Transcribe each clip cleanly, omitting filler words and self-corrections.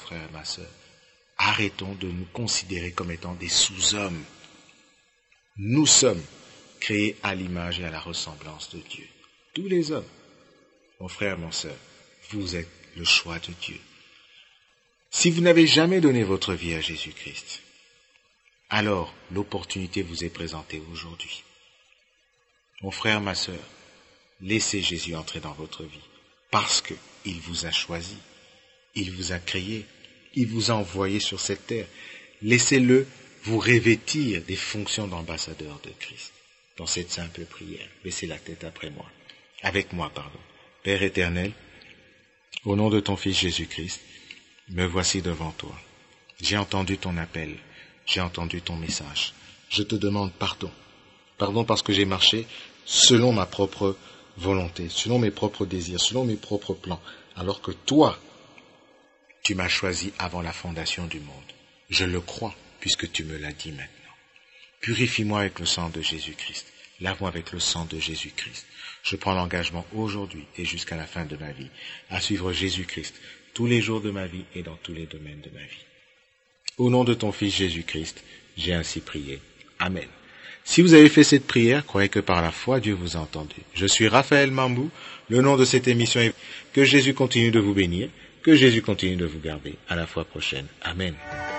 frère et ma sœur, arrêtons de nous considérer comme étant des sous-hommes. Nous sommes créés à l'image et à la ressemblance de Dieu. Tous les hommes, mon frère, mon sœur, vous êtes le choix de Dieu. Si vous n'avez jamais donné votre vie à Jésus-Christ, alors l'opportunité vous est présentée aujourd'hui. Mon frère, ma sœur, laissez Jésus entrer dans votre vie parce qu'il vous a choisi, il vous a créé, il vous a envoyé sur cette terre. Laissez-le vous revêtir des fonctions d'ambassadeur de Christ dans cette simple prière. Baissez la tête avec moi. Père éternel, au nom de ton Fils Jésus-Christ, me voici devant toi. J'ai entendu ton appel, j'ai entendu ton message. Je te demande pardon. Pardon parce que j'ai marché selon ma propre volonté, selon mes propres désirs, selon mes propres plans, alors que toi, tu m'as choisi avant la fondation du monde. Je le crois, puisque tu me l'as dit maintenant. Purifie-moi avec le sang de Jésus-Christ. Lave-moi avec le sang de Jésus-Christ. Je prends l'engagement aujourd'hui et jusqu'à la fin de ma vie à suivre Jésus-Christ tous les jours de ma vie et dans tous les domaines de ma vie. Au nom de ton Fils Jésus-Christ, j'ai ainsi prié. Amen. Si vous avez fait cette prière, croyez que par la foi, Dieu vous a entendu. Je suis Raphaël Mambou. Le nom de cette émission est que Jésus continue de vous bénir, que Jésus continue de vous garder. À la fois prochaine. Amen.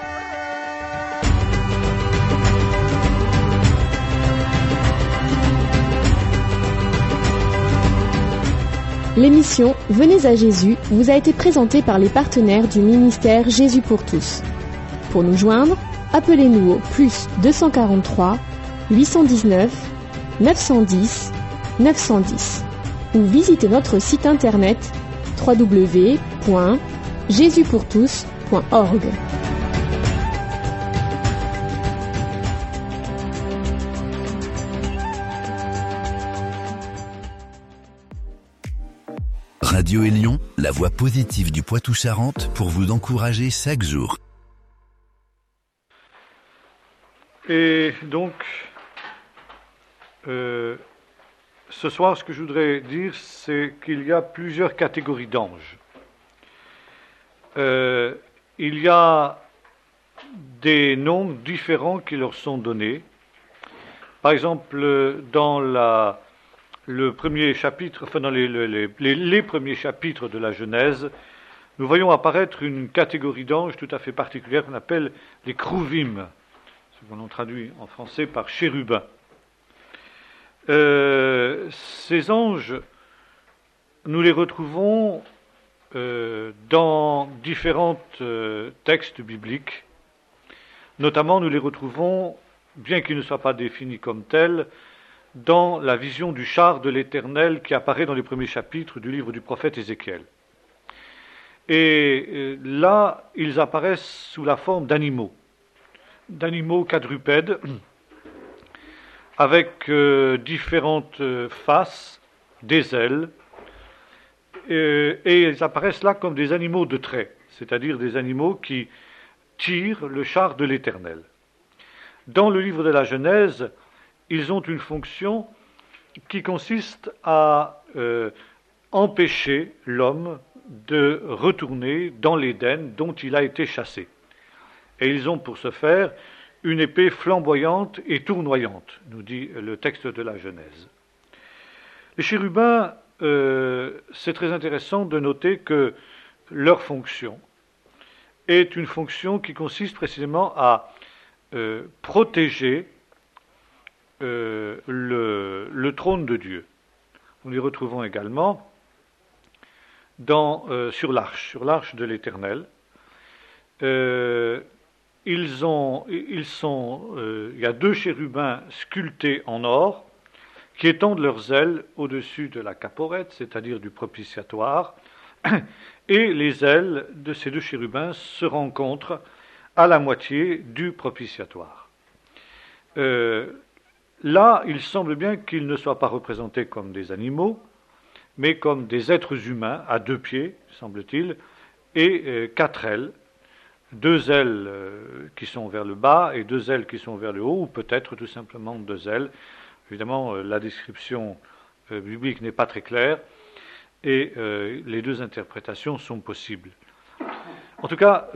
L'émission Venez à Jésus vous a été présentée par les partenaires du ministère Jésus pour tous. Pour nous joindre, appelez-nous au +243 819 910 910 ou visitez notre site internet www.jesuspourtous.org. Radio Élion, la voix positive du Poitou-Charentes pour vous encourager chaque jour. Et donc, ce soir, ce que je voudrais dire, c'est qu'il y a plusieurs catégories d'anges. Il y a des noms différents qui leur sont donnés. Par exemple, dans le premier chapitre, enfin dans les premiers chapitres de la Genèse, nous voyons apparaître une catégorie d'anges tout à fait particulière qu'on appelle les Kruvim, ce qu'on a traduit en français par chérubins. Ces anges, nous les retrouvons dans différents textes bibliques. Notamment, nous les retrouvons, bien qu'ils ne soient pas définis comme tels, dans la vision du char de l'Éternel qui apparaît dans les premiers chapitres du livre du prophète Ézéchiel. Et là, ils apparaissent sous la forme d'animaux quadrupèdes, avec différentes faces, des ailes, et ils apparaissent là comme des animaux de trait, c'est-à-dire des animaux qui tirent le char de l'Éternel. Dans le livre de la Genèse, ils ont une fonction qui consiste à empêcher l'homme de retourner dans l'Éden dont il a été chassé. Et ils ont pour ce faire une épée flamboyante et tournoyante, nous dit le texte de la Genèse. Les chérubins, c'est très intéressant de noter que leur fonction est une fonction qui consiste précisément à protéger le trône de Dieu. Nous les retrouvons également sur l'arche de l'Éternel. Il y a 2 chérubins sculptés en or qui étendent leurs ailes au-dessus de la caporette, c'est-à-dire du propitiatoire, et les ailes de ces 2 chérubins se rencontrent à la moitié du propitiatoire. Là, il semble bien qu'ils ne soient pas représentés comme des animaux, mais comme des êtres humains à 2 pieds, semble-t-il, et 4 ailes. 2 ailes qui sont vers le bas et 2 ailes qui sont vers le haut, ou peut-être tout simplement 2 ailes. Évidemment, la description biblique n'est pas très claire, et les 2 interprétations sont possibles. En tout cas,